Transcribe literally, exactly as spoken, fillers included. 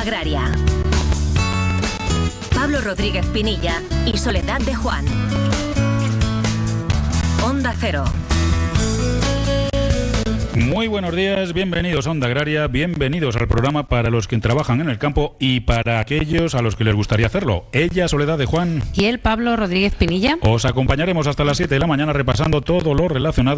Agraria. Pablo Rodríguez Pinilla y Soledad de Juan. Onda Cero. Muy buenos días, bienvenidos a Onda Agraria, bienvenidos al programa para los que trabajan en el campo y para aquellos a los que les gustaría hacerlo. Ella, Soledad de Juan. Y él, Pablo Rodríguez Pinilla. Os acompañaremos hasta las siete de la mañana repasando todo lo relacionado